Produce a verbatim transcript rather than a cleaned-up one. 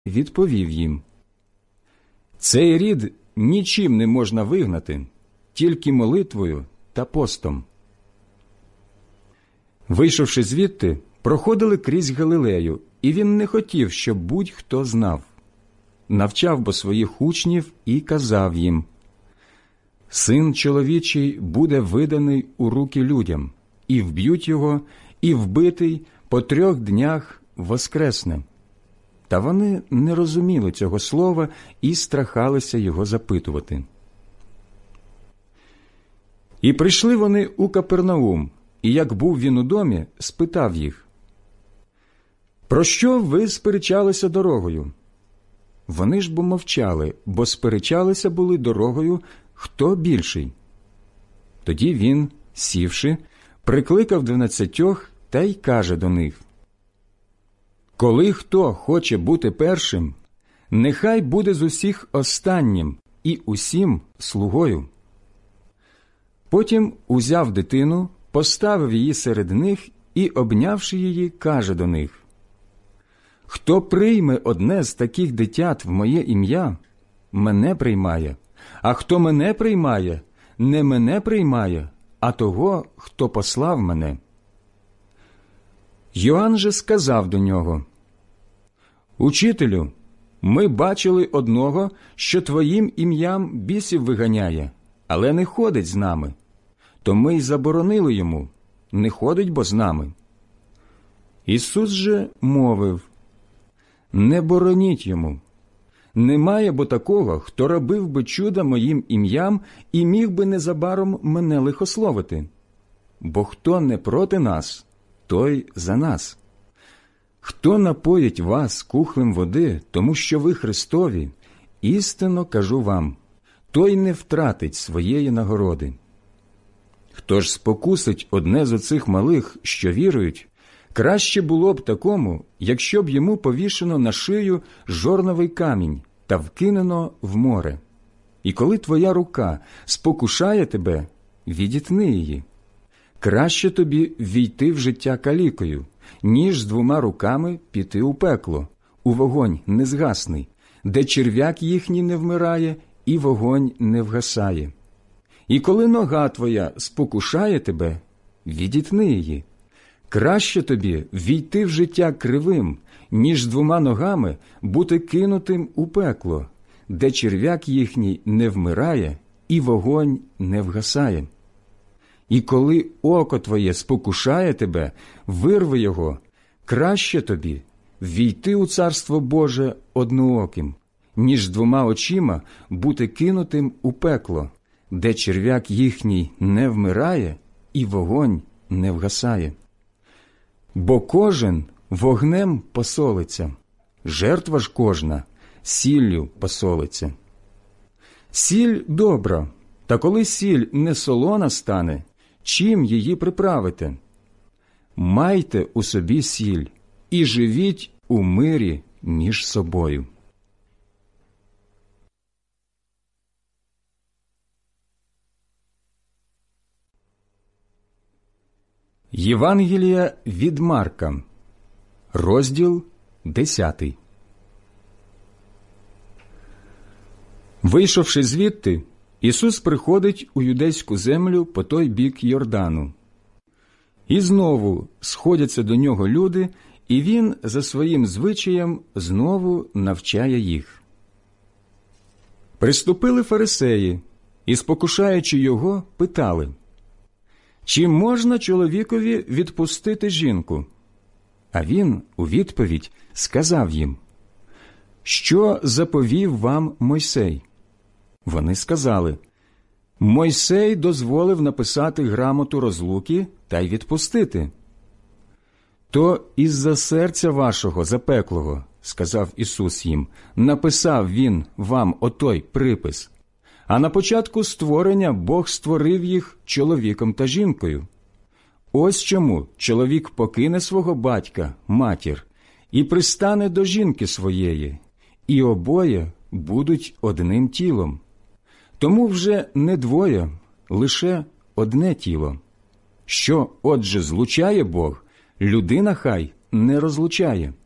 відповів їм: «Цей рід нічим не можна вигнати, тільки молитвою та постом». Вийшовши звідти, проходили крізь Галилею, і він не хотів, щоб будь-хто знав. Навчав бо своїх учнів і казав їм: «Син чоловічий буде виданий у руки людям, і вб'ють його, і вбитий по трьох днях воскресне». Та вони не розуміли цього слова і страхалися його запитувати. І прийшли вони у Капернаум, і як був він у домі, спитав їх: «Про що ви сперечалися дорогою?» Вони ж бо мовчали, бо сперечалися були дорогою, хто більший. Тоді він, сівши, прикликав дванадцятьох та й каже до них: «Коли хто хоче бути першим, нехай буде з усіх останнім і усім слугою». Потім узяв дитину, поставив її серед них і, обнявши її, каже до них: «Хто прийме одне з таких дитят в моє ім'я, мене приймає, а хто мене приймає, не мене приймає, а того, хто послав мене». Йоанн же сказав до нього: «Учителю, ми бачили одного, що твоїм ім'ям бісів виганяє, але не ходить з нами. То ми й заборонили йому, не ходить бо з нами». Ісус же мовив: «Не бороніть йому. Немає бо такого, хто робив би чуда моїм ім'ям і міг би незабаром мене лихословити. Бо хто не проти нас, той за нас. Хто напоїть вас кухлем води, тому що ви Христові, істинно кажу вам, той не втратить своєї нагороди. Хто ж спокусить одне з оцих малих, що вірують, краще було б такому, якщо б йому повішено на шию жорновий камінь та вкинено в море. І коли твоя рука спокушає тебе, відітни її. Краще тобі війти в життя калікою, ніж з двома руками піти у пекло, у вогонь незгасний, де черв'як їхній не вмирає і вогонь не вгасає. І коли нога твоя спокушає тебе, відітни її. Краще тобі війти в життя кривим, ніж з двома ногами бути кинутим у пекло, де черв'як їхній не вмирає і вогонь не вгасає. І коли око твоє спокушає тебе, вирви його, краще тобі війти у Царство Боже однооким, ніж двома очима бути кинутим у пекло, де черв'як їхній не вмирає і вогонь не вгасає. Бо кожен вогнем посолиться, жертва ж кожна сіллю посолиться. Сіль добра, та коли сіль не солона стане, чим її приправити? Майте у собі сіль і живіть у мирі між собою». Євангелія від Марка, розділ десятий. Вийшовши звідти, Ісус приходить у юдейську землю по той бік Йордану. І знову сходяться до нього люди, і він за своїм звичаєм знову навчає їх. Приступили фарисеї і, спокушаючи його, питали: «Чи можна чоловікові відпустити жінку?» А він у відповідь сказав їм: «Що заповів вам Мойсей?» Вони сказали: «Мойсей дозволив написати грамоту розлуки та й відпустити». «То із-за серця вашого запеклого, – сказав Ісус їм, – написав він вам отой припис. А на початку створення Бог створив їх чоловіком та жінкою. Ось чому чоловік покине свого батька, матір, і пристане до жінки своєї, і обоє будуть одним тілом. Тому вже не двоє, лише одне тіло. Що, отже, злучає Бог, людина хай не розлучає».